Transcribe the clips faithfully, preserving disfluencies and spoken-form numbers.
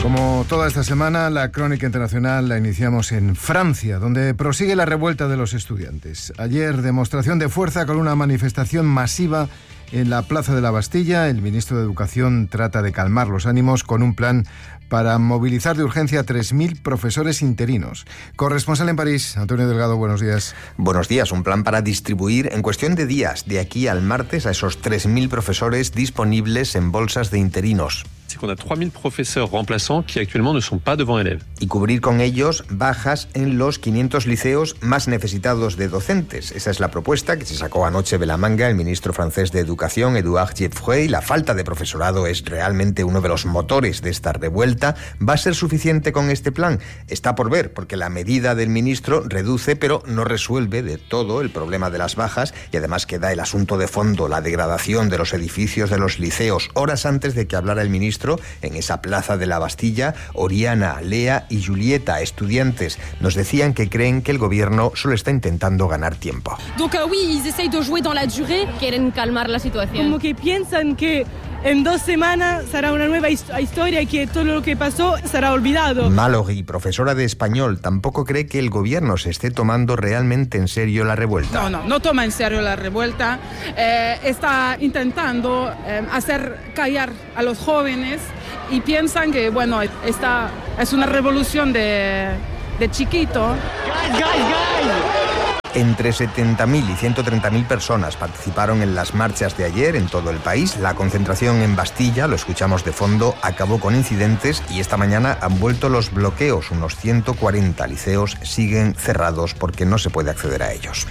Como toda esta semana, la crónica internacional la iniciamos en Francia, donde prosigue la revuelta de los estudiantes. Ayer, demostración de fuerza con una manifestación masiva en la Plaza de la Bastilla. El ministro de Educación trata de calmar los ánimos con un plan para movilizar de urgencia a tres mil profesores interinos. Corresponsal en París, Antonio Delgado, buenos días. Buenos días. Un plan para distribuir en cuestión de días, de aquí al martes, a esos tres mil profesores disponibles en bolsas de interinos. C'est qu'on a trois mille professeurs remplaçants qui actuellement ne sont pas devant élèves. Y cubrir con ellos bajas en los quinientos liceos más necesitados de docentes. Esa es la propuesta que se sacó anoche de la manga el ministro francés de Educación, Édouard Geoffroy. La falta de profesorado es realmente uno de los motores de esta revuelta. ¿Va a ser suficiente con este plan? Está por ver, porque la medida del ministro reduce, pero no resuelve de todo el problema de las bajas, y además queda el asunto de fondo, la degradación de los edificios de los liceos. Horas antes de que hablara el ministro, en esa Plaza de la Bastilla, Oriana, Lea y Julieta, estudiantes, nos decían que creen que el gobierno solo está intentando ganar tiempo. Donc uh, oui, ils essayent de jouer dans la durée. Quieren calmar la situación. Como que piensan que en dos semanas será una nueva historia y que todo lo que pasó será olvidado. Mallory, profesora de español, tampoco cree que el gobierno se esté tomando realmente en serio la revuelta. No, no, no toma en serio la revuelta. Eh, está intentando eh, hacer callar a los jóvenes y piensan que, bueno, esta es una revolución de, de chiquito. ¡Guys, guys, guys! Entre setenta mil y ciento treinta mil personas participaron en las marchas de ayer en todo el país. La concentración en Bastilla, lo escuchamos de fondo, acabó con incidentes y esta mañana han vuelto los bloqueos. Unos ciento cuarenta liceos siguen cerrados porque no se puede acceder a ellos.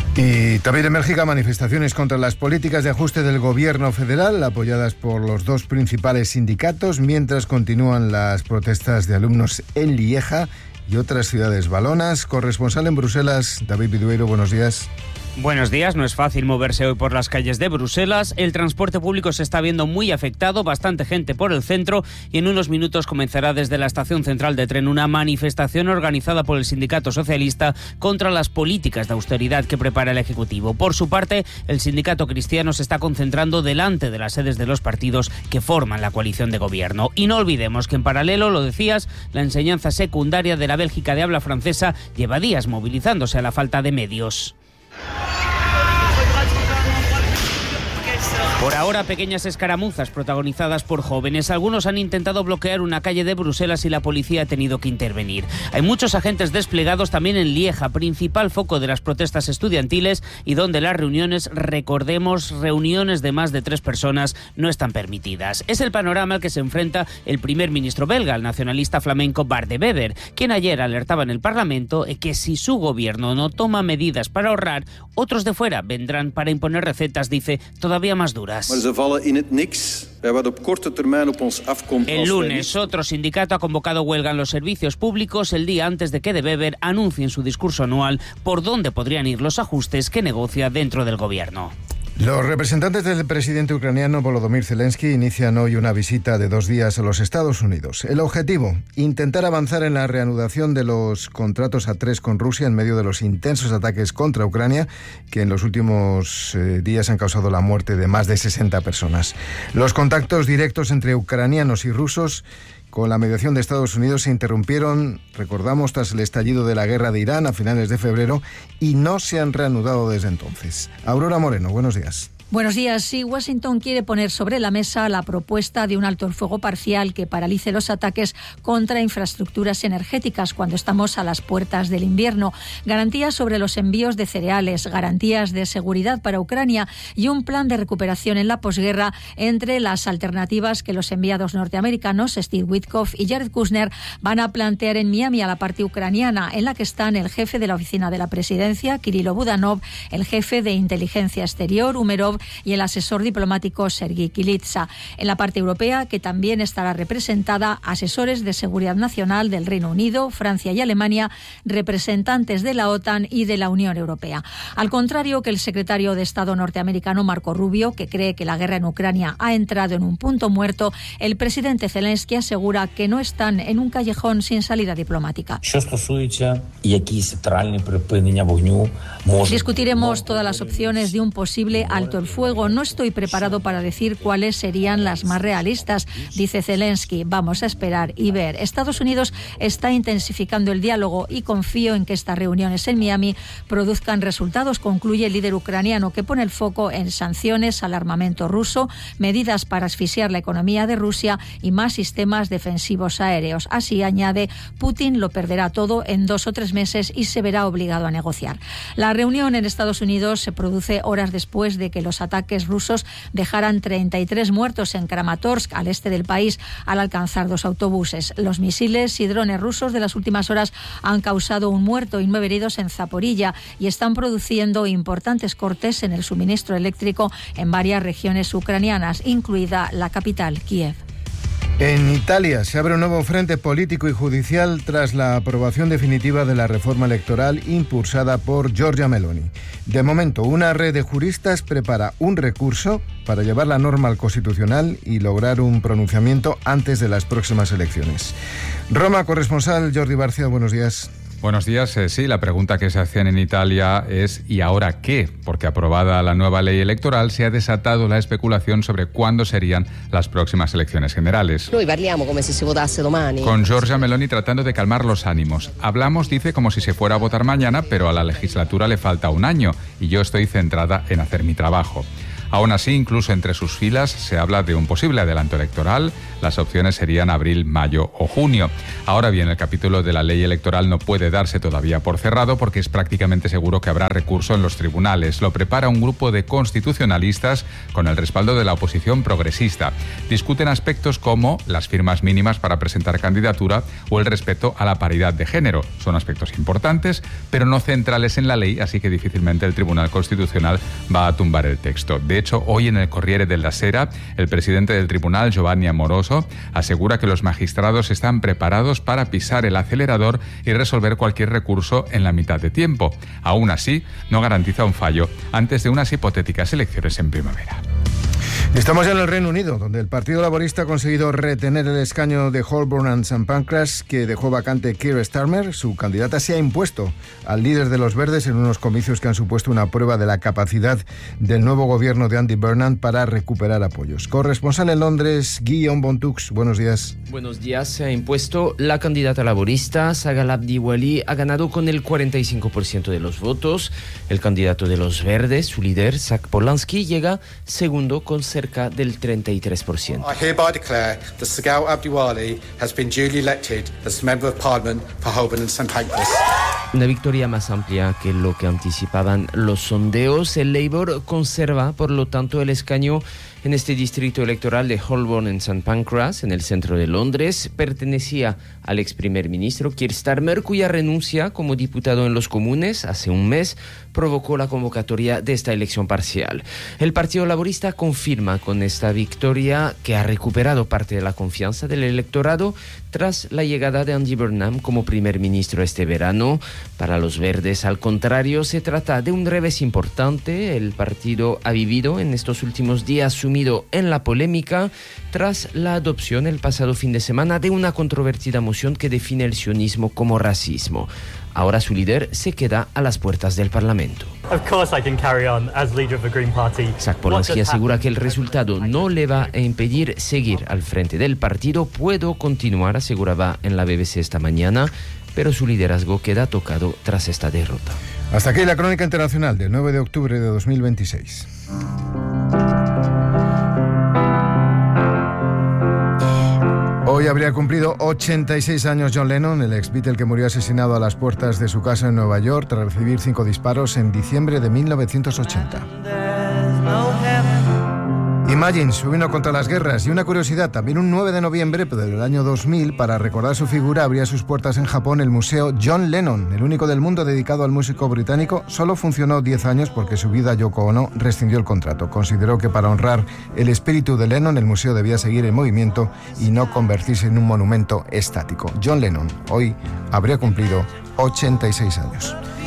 Y también en Bélgica, manifestaciones contra las políticas de ajuste del gobierno federal, apoyadas por los dos principales sindicatos, mientras continúan las protestas de alumnos en Lieja y otras ciudades valonas. Corresponsal en Bruselas, David Vidueiro, buenos días. Buenos días. No es fácil moverse hoy por las calles de Bruselas. El transporte público se está viendo muy afectado, bastante gente por el centro, y en unos minutos comenzará desde la estación central de tren una manifestación organizada por el sindicato socialista contra las políticas de austeridad que prepara el Ejecutivo. Por su parte, el sindicato cristiano se está concentrando delante de las sedes de los partidos que forman la coalición de gobierno. Y no olvidemos que en paralelo, lo decías, la enseñanza secundaria de la Bélgica de habla francesa lleva días movilizándose a la falta de medios. Por ahora, pequeñas escaramuzas protagonizadas por jóvenes. Algunos han intentado bloquear una calle de Bruselas y la policía ha tenido que intervenir. Hay muchos agentes desplegados también en Lieja, principal foco de las protestas estudiantiles y donde las reuniones, recordemos, reuniones de más de tres personas no están permitidas. Es el panorama al que se enfrenta el primer ministro belga, el nacionalista flamenco Bart de Wever, quien ayer alertaba en el Parlamento que si su gobierno no toma medidas para ahorrar, otros de fuera vendrán para imponer recetas, dice, todavía más duras. El lunes, otro sindicato ha convocado huelga en los servicios públicos el día antes de que De Wever anuncie en su discurso anual por dónde podrían ir los ajustes que negocia dentro del gobierno. Los representantes del presidente ucraniano Volodymyr Zelensky inician hoy una visita de dos días a los Estados Unidos. El objetivo, intentar avanzar en la reanudación de los contratos a tres con Rusia en medio de los intensos ataques contra Ucrania, que en los últimos eh, días han causado la muerte de más de sesenta personas. Los contactos directos entre ucranianos y rusos con la mediación de Estados Unidos se interrumpieron, recordamos, tras el estallido de la guerra de Irán a finales de febrero y no se han reanudado desde entonces. Aurora Moreno, buenos días. Buenos días. Sí, Washington quiere poner sobre la mesa la propuesta de un alto el fuego parcial que paralice los ataques contra infraestructuras energéticas cuando estamos a las puertas del invierno, garantías sobre los envíos de cereales, garantías de seguridad para Ucrania y un plan de recuperación en la posguerra entre las alternativas que los enviados norteamericanos Steve Witkoff y Jared Kushner van a plantear en Miami a la parte ucraniana, en la que están el jefe de la oficina de la presidencia, Kirilo Budanov, el jefe de inteligencia exterior, Umerov, y el asesor diplomático Sergei Kilitsa. En la parte europea, que también estará representada, asesores de seguridad nacional del Reino Unido, Francia y Alemania, representantes de la OTAN y de la Unión Europea. Al contrario que el secretario de Estado norteamericano Marco Rubio, que cree que la guerra en Ucrania ha entrado en un punto muerto, el presidente Zelensky asegura que no están en un callejón sin salida diplomática. Discutiremos todas las opciones de un posible alto el fuego. No estoy preparado para decir cuáles serían las más realistas, dice Zelensky. Vamos a esperar y ver. Estados Unidos está intensificando el diálogo y confío en que estas reuniones en Miami produzcan resultados, concluye el líder ucraniano, que pone el foco en sanciones al armamento ruso, medidas para asfixiar la economía de Rusia y más sistemas defensivos aéreos. Así, añade, Putin lo perderá todo en dos o tres meses y se verá obligado a negociar. La reunión en Estados Unidos se produce horas después de que los ataques rusos dejaran treinta y tres muertos en Kramatorsk, al este del país, al alcanzar dos autobuses. Los misiles y drones rusos de las últimas horas han causado un muerto y nueve heridos en Zaporilla y están produciendo importantes cortes en el suministro eléctrico en varias regiones ucranianas, incluida la capital, Kiev. En Italia se abre un nuevo frente político y judicial tras la aprobación definitiva de la reforma electoral impulsada por Giorgia Meloni. De momento, una red de juristas prepara un recurso para llevar la norma al Constitucional y lograr un pronunciamiento antes de las próximas elecciones. Roma, corresponsal Jordi Barcia, buenos días. Buenos días. Eh, sí, la pregunta que se hacían en Italia es ¿y ahora qué? Porque aprobada la nueva ley electoral se ha desatado la especulación sobre cuándo serían las próximas elecciones generales. Noi parliamo come se si votasse domani. Con Giorgia Meloni tratando de calmar los ánimos. Hablamos, dice, como si se fuera a votar mañana, pero a la legislatura le falta un año y yo estoy centrada en hacer mi trabajo. Aún así, incluso entre sus filas se habla de un posible adelanto electoral. Las opciones serían abril, mayo o junio. Ahora bien, el capítulo de la ley electoral no puede darse todavía por cerrado porque es prácticamente seguro que habrá recurso en los tribunales. Lo prepara un grupo de constitucionalistas con el respaldo de la oposición progresista. Discuten aspectos como las firmas mínimas para presentar candidatura o el respeto a la paridad de género. Son aspectos importantes, pero no centrales en la ley, así que difícilmente el Tribunal Constitucional va a tumbar el texto. De De hecho, hoy en el Corriere della Sera, el presidente del tribunal, Giovanni Amoroso, asegura que los magistrados están preparados para pisar el acelerador y resolver cualquier recurso en la mitad de tiempo. Aún así, no garantiza un fallo antes de unas hipotéticas elecciones en primavera. Estamos ya en el Reino Unido, donde el Partido Laborista ha conseguido retener el escaño de Holborn and Saint Pancras, que dejó vacante Keir Starmer. Su candidata se ha impuesto al líder de los Verdes en unos comicios que han supuesto una prueba de la capacidad del nuevo gobierno de Andy Burnham para recuperar apoyos. Corresponsal en Londres, Guillaume Bontux, buenos días. Buenos días. Se ha impuesto la candidata laborista, Sagal Abdiwali, ha ganado con el cuarenta y cinco por ciento de los votos. El candidato de los Verdes, su líder, Zach Polanski, llega segundo con cerca del treinta y tres por ciento. I hereby declare that Sagal Abdiwali has been duly elected as Member of Parliament for Holborn and Saint Pancras. Una victoria más amplia que lo que anticipaban los sondeos. El Labour conserva, por lo tanto, el escaño en este distrito electoral de Holborn and Saint Pancras, en el centro de Londres. Pertenecía al ex primer ministro Keir Starmer, cuya renuncia como diputado en los Comunes hace un mes provocó la convocatoria de esta elección parcial. El Partido Laborista confirma con esta victoria que ha recuperado parte de la confianza del electorado tras la llegada de Andy Burnham como primer ministro este verano. Para los Verdes, al contrario, se trata de un revés importante. El partido ha vivido en estos últimos días sumido en la polémica tras la adopción el pasado fin de semana de una controvertida moción que define el sionismo como racismo. Ahora su líder se queda a las puertas del Parlamento. Zach Polanski asegura que el resultado no le va a impedir seguir al frente del partido. Puedo continuar, aseguraba en la B B C esta mañana, pero su liderazgo queda tocado tras esta derrota. Hasta aquí la crónica internacional del nueve de octubre de dos mil veintiséis. Hoy habría cumplido ochenta y seis años John Lennon, el ex Beatle que murió asesinado a las puertas de su casa en Nueva York tras recibir cinco disparos en diciembre de mil novecientos ochenta. Imagine, su himno contra las guerras. Y una curiosidad, también un nueve de noviembre del año dos mil, para recordar su figura, abría sus puertas en Japón el Museo John Lennon, el único del mundo dedicado al músico británico. Solo funcionó diez años porque su viuda Yoko Ono rescindió el contrato. Consideró que para honrar el espíritu de Lennon, el museo debía seguir en movimiento y no convertirse en un monumento estático. John Lennon hoy habría cumplido ochenta y seis años.